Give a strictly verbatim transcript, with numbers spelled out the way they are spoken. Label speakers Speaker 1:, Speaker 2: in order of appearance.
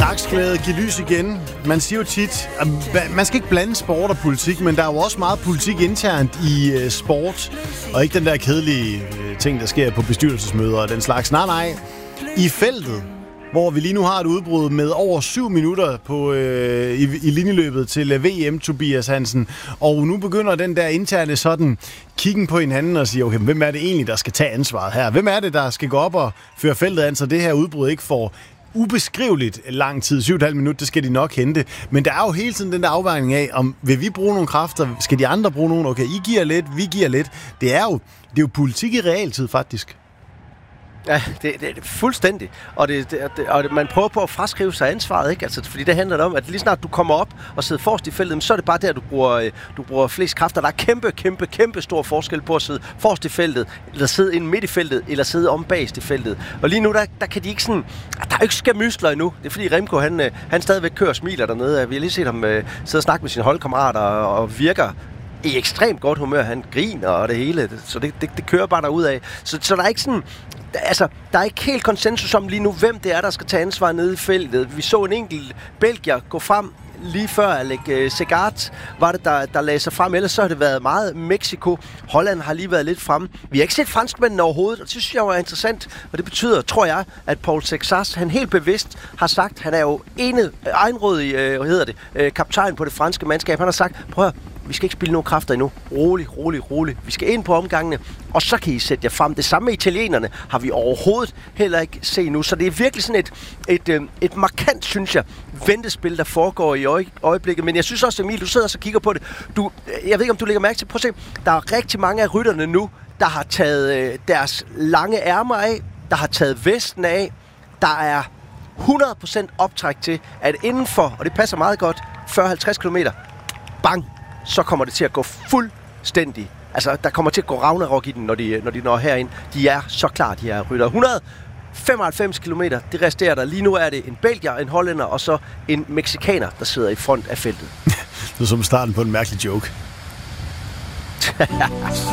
Speaker 1: Dagsglæde, giv lys igen. Man siger jo tit, at man skal ikke blande sport og politik, men der er jo også meget politik internt i uh, sport, og ikke den der kedelige uh, ting, der sker på bestyrelsesmøder og den slags. Nej, nej. I feltet, hvor vi lige nu har et udbrud med over syv minutter på, øh, i, i linjeløbet til uh, V M, Tobias Hansen. Og nu begynder den der interne sådan kiggen på hinanden og sige, okay, hvem er det egentlig, der skal tage ansvaret her? Hvem er det, der skal gå op og føre feltet an, så det her udbrud ikke får ubeskriveligt lang tid, syv komma fem minutter, det skal de nok hente. Men der er jo hele tiden den der afvejning af, om vil vi bruge nogle kræfter, skal de andre bruge nogle? Okay, I giver lidt, vi giver lidt. Det er jo, det er jo politik i realtid, faktisk.
Speaker 2: Ja, det, det er fuldstændig. Og, det, det, og det, man prøver på at fraskrive sig ansvaret, ikke? Altså, fordi det handler om, at lige snart du kommer op og sidder forrest i feltet, så er det bare der, du bruger, du bruger flest kræfter. Der er kæmpe, kæmpe, kæmpe stor forskel på at sidde forrest i feltet, eller sidde inde midt i feltet, eller sidde om bagest i feltet. Og lige nu, der, der kan de ikke sådan... Der er ikke skærmyskler endnu. Det er fordi Remco, han, han stadigvæk kører og smiler dernede. Vi har lige set ham uh, sidde og snakke med sine holdkammerater og, og virker i ekstremt godt humør. Han griner og det hele. Så det, det, det kører bare derudad. Så, så der er ikke sådan... Altså, der er ikke helt konsensus om lige nu, hvem det er, der skal tage ansvar nede i feltet. Vi så en enkelt belgier gå frem lige før Alec Segard var det, der, der lagde sig frem. Ellers så har det været meget Mexico. Holland har lige været lidt fremme. Vi har ikke set franskmændene overhovedet, og det synes jeg var interessant. Og det betyder, tror jeg, at Paul Sexas, han helt bevidst har sagt, han er jo ene, egenrådig, øh, hvad hedder det, øh, kaptajn på det franske mandskab. Han har sagt, prøv at vi skal ikke spille nogen kræfter endnu. Rolig, rolig, rolig. Vi skal ind på omgangene, og så kan I sætte jer frem. Det samme med italienerne har vi overhovedet heller ikke set nu. Så det er virkelig sådan et, et, et, et markant, synes jeg, ventespil, der foregår i øje, øjeblikket. Men jeg synes også, Emil, du sidder og så kigger på det. Du, jeg ved ikke, om du lægger mærke til. Prøv at se. Der er rigtig mange af rytterne nu, der har taget øh, deres lange ærmer af, der har taget vesten af. Der er hundrede procent optræk til, at indenfor, og det passer meget godt, fyrre til halvtreds kilometer, bang, så kommer det til at gå fuldstændig. Altså, der kommer til at gå Ragnarok i den, når de, når de når herind. De er så klar, de her rytter. et hundrede og femoghalvfems kilometer, det resterer der. Lige nu er det en belgier, en hollænder og så en meksikaner, der sidder i front af feltet.
Speaker 1: Det er som starten på en mærkelig joke.